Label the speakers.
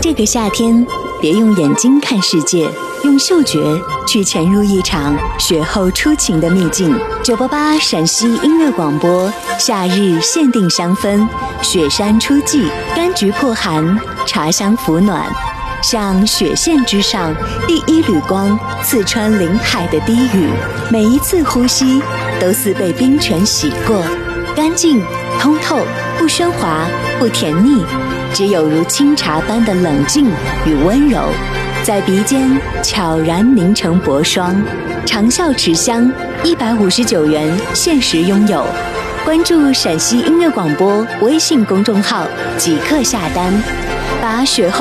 Speaker 1: 这个夏天，别用眼睛看世界，用嗅觉去潜入一场雪后初晴的秘境。988陕西音乐广播，夏日限定香氛，雪山初霁，柑橘破寒，茶香抚暖。像雪线之上第一缕光，刺穿林海的低语，每一次呼吸都似被冰泉洗过，干净通透，不喧哗，不甜腻，只有如清茶般的冷静与温柔，在鼻尖悄然凝成薄霜。长效持香，159元限时拥有。关注陕西音乐广播微信公众号即刻下单，把雪后